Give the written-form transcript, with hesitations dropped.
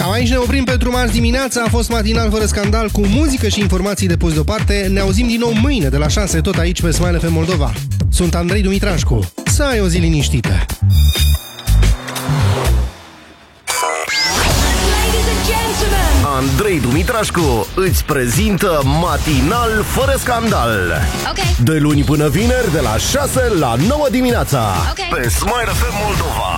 Cam aici ne oprim pentru marți dimineața. A fost matinal fără scandal, cu muzică și informații de pus deoparte. Ne auzim din nou mâine de la 6, tot aici pe Smile FM Moldova. Sunt Andrei Dumitrașcu. Să ai o zi liniștită. Andrei Dumitrașcu îți prezintă Matinal fără scandal. Ok. De luni până vineri, de la 6 la 9 dimineața. Ok. Pe Smile FM Moldova.